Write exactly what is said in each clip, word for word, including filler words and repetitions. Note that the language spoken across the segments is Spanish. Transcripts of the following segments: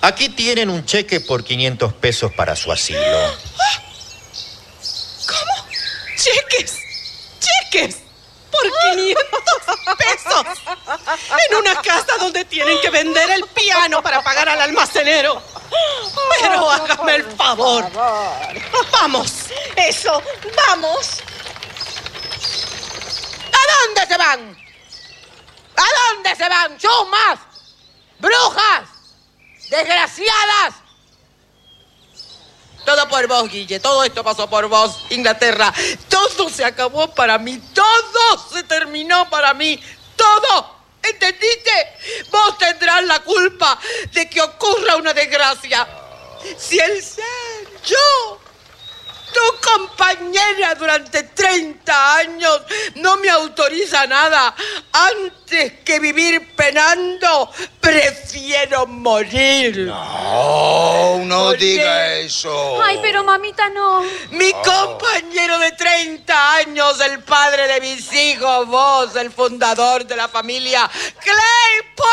Aquí tienen un cheque por quinientos pesos para su asilo. ¿Cómo? ¿Cheques? ¿Cheques? ¿Por quinientos pesos? En una casa donde tienen que vender el piano para pagar al almacenero. Pero hágame el favor. Vamos. Eso, vamos. ¿A dónde se van? ¿A dónde se van? ¡Chumas! ¡Brujas! ¡Desgraciadas! Todo por vos, Guille. Todo esto pasó por vos, Inglaterra. Todo se acabó para mí. Todo se terminó para mí. Todo. ¿Entendiste? Vos tendrás la culpa de que ocurra una desgracia. Si el ser, yo, tu compañera durante treinta años, no me autoriza nada, antes que vivir penando, prefiero morir. No, no ¿Por diga qué? eso. Ay, pero mamita, no. Mi compañero de treinta años, el padre de mis hijos, vos, el fundador de la familia Claypole.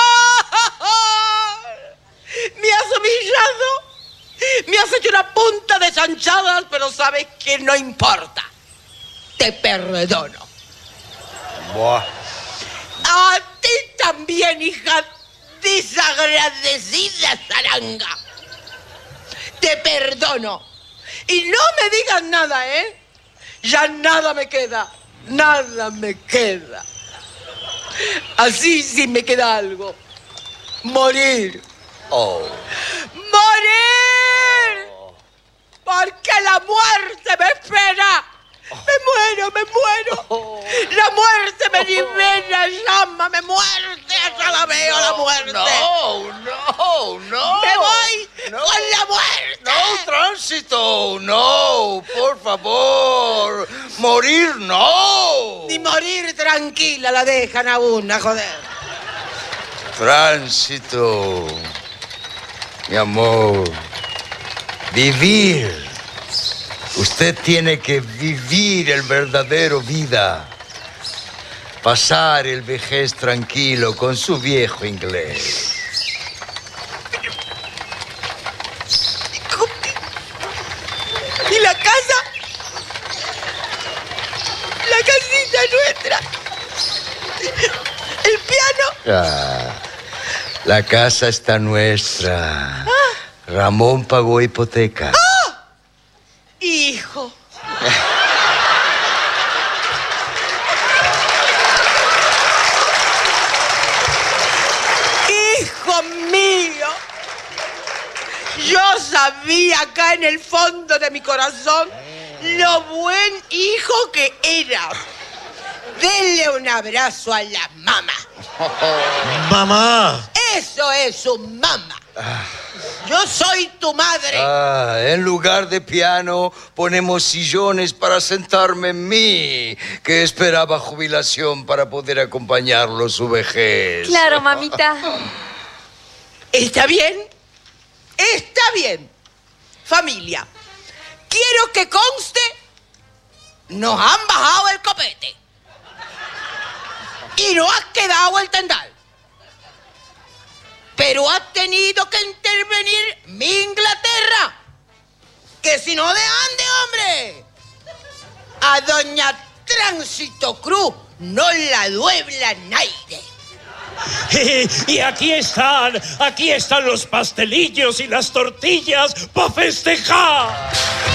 Me has humillado, me has hecho una punta de chanchadas, pero sabes que no importa. Te perdono. Buah. A ti también, hija desagradecida zaranga. Te perdono. Y no me digas nada, ¿eh? Ya nada me queda. Nada me queda. Así sí me queda algo. Morir. Oh. ¡Morir! Porque la muerte me espera. Me muero, me muero. La muerte me libera, llámame muerte. Ya la veo, la muerte. No, no, no. Me voy no. con la muerte. No, tránsito, no, por favor. Morir, no. Ni morir tranquila la dejan a una, joder. Tránsito, mi amor. Vivir. Usted tiene que vivir el verdadero vida. Pasar el vejez tranquilo con su viejo inglés. ¿Y la casa? La casita nuestra. El piano. Ah, la casa está nuestra. Ah. Ramón pagó hipoteca. ¡Ah! Hijo. Hijo mío. Yo sabía acá en el fondo de mi corazón lo buen hijo que era. Denle un abrazo a la mamá. ¡Mamá! Eso es su mamá. Yo soy tu madre. Ah, en lugar de piano ponemos sillones para sentarme en mí, que esperaba jubilación para poder acompañarlo su vejez. Claro, mamita. ¿Está bien? Está bien. Familia, quiero que conste, nos han bajado el copete. Y no ha quedado el tendal. Pero ha tenido que intervenir mi Inglaterra. Que si no, ¿de dónde, hombre? A doña Tránsito Cruz no la duebla nadie. Y aquí están, aquí están los pastelillos y las tortillas para festejar.